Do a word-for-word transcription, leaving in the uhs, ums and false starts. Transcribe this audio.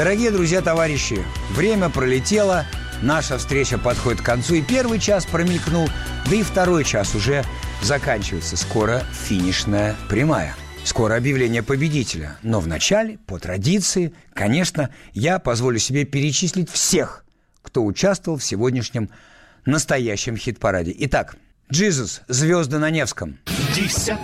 Дорогие друзья, товарищи, время пролетело, наша встреча подходит к концу, и первый час промелькнул, да и второй час уже заканчивается. Скоро финишная прямая. Скоро объявление победителя. Но вначале, по традиции, конечно, я позволю себе перечислить всех, кто участвовал в сегодняшнем настоящем хит-параде. Итак, «Jesus», «Звезды на Невском».